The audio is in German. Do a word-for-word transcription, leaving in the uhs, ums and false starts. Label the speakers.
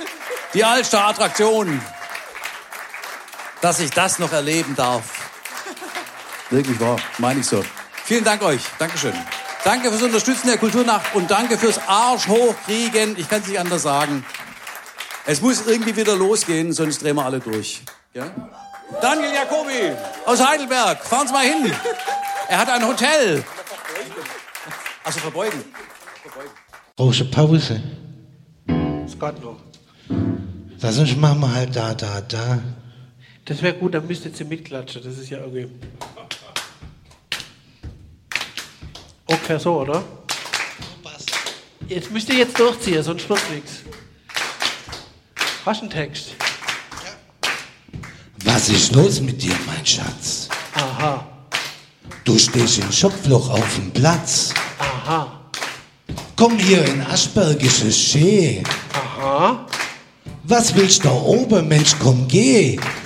Speaker 1: Die Altstadt-Attraktion. Dass ich das noch erleben darf. Wirklich wahr, meine ich so. Vielen Dank euch. Dankeschön. Danke fürs Unterstützen der Kulturnacht und danke fürs Arsch hochkriegen. Ich kann es nicht anders sagen. Es muss irgendwie wieder losgehen, sonst drehen wir alle durch. Ja? Daniel Jacobi aus Heidelberg. Fahren Sie mal hin. Er hat ein Hotel. Also verbeugen.
Speaker 2: Große Pause.
Speaker 3: Das geht noch.
Speaker 2: Sonst machen wir halt da, da, da.
Speaker 3: Das wäre gut, dann müsstet ihr mitklatschen. Das ist ja irgendwie... Okay, so, oder? Jetzt müsst ihr jetzt durchziehen, sonst wird nichts. Hast du einen Text?
Speaker 2: Was ist los mit dir, mein Schatz?
Speaker 3: Aha.
Speaker 2: Du stehst im Schopfloch auf dem Platz.
Speaker 3: Aha.
Speaker 2: Komm hier in Aschbergisches Schee.
Speaker 3: Aha.
Speaker 2: Was willst du da oben, Mensch, komm, geh.